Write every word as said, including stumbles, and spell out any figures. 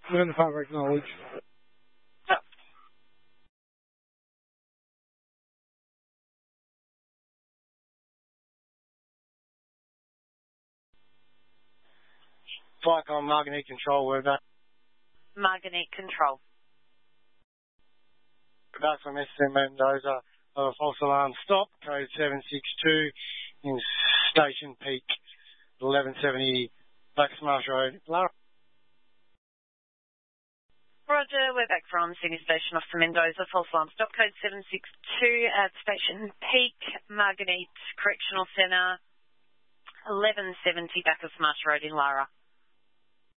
Learn the favour acknowledge. Yep. Flycom Margate Control, we're back. Margate Control. We're back from S M Mendoza of a false alarm stop, code seven six two in Station Peak, eleven seventy Black Marsh Road, Lara. Roger, we're back from Sydney Station off to Mendoza, false alarm stop, code seven six two at Station Peak, Margate Correctional Centre, eleven seventy Bacchus Marsh Road in Lara.